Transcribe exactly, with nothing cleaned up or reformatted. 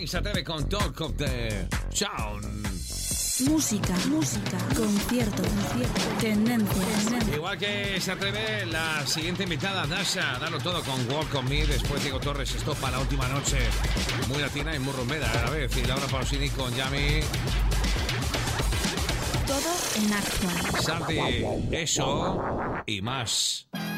Santi se atreve con Talk of the Town. Música, música, concierto, concierto, tendencia. Igual que se atreve la siguiente invitada, Dasha, darlo todo con Walk on Me. Después Diego Torres, esto para la última noche. Muy latina y muy rumbera a la vez. Y Laura Pausini con Yami. Todo en actual. Santi, eso y más.